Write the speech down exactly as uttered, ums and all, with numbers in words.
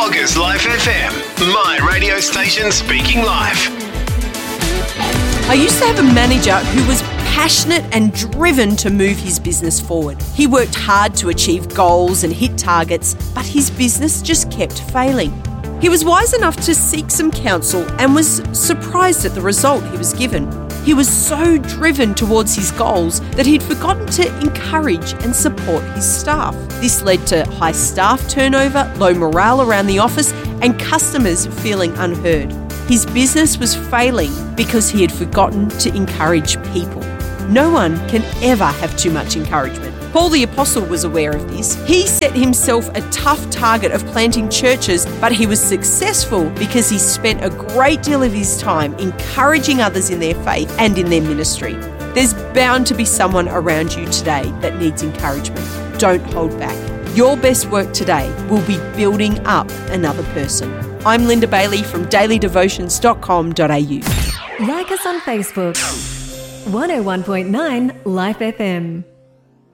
Wagga's Life F M, my radio station speaking life. I used to have a manager who was passionate and driven to move his business forward. He worked hard to achieve goals and hit targets, but his business just kept failing. He was wise enough to seek some counsel and was surprised at the result he was given. He was so driven towards his goals that he'd forgotten to encourage and support his staff. This led to high staff turnover, low morale around the office, and customers feeling unheard. His business was failing because he had forgotten to encourage people. No one can ever have too much encouragement. Paul the Apostle was aware of this. He set himself a tough target of planting churches, but he was successful because he spent a great deal of his time encouraging others in their faith and in their ministry. There's bound to be someone around you today that needs encouragement. Don't hold back. Your best work today will be building up another person. I'm Linda Bailey from daily devotions dot com dot a u. Like us on Facebook. one oh one point nine Life F M.